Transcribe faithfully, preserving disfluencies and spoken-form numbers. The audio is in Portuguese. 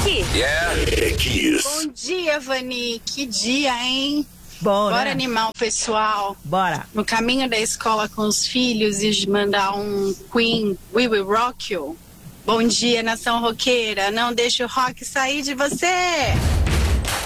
aqui. Yeah. Kiss. Bom dia, Vani. Que dia, hein? Bora. Bora animar o pessoal. Bora. No caminho da escola com os filhos e mandar um Queen, We Will Rock You. Bom dia, nação roqueira. Não deixe o rock sair de você.